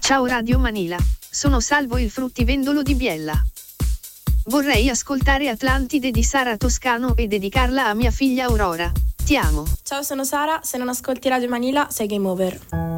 Ciao Radio Manila, sono Salvo il fruttivendolo di Biella. Vorrei ascoltare Atlantide di Sara Toscano e dedicarla a mia figlia Aurora. Ti amo. Ciao, sono Sara, se non ascolti Radio Manila sei game over.